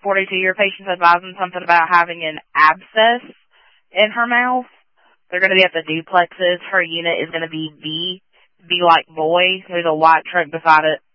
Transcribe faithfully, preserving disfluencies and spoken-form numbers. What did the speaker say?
forty-two, your patient's advising something about having an abscess in her mouth. They're going to be at the duplexes. Her unit is going to be B, B like boy. There's a white truck beside it.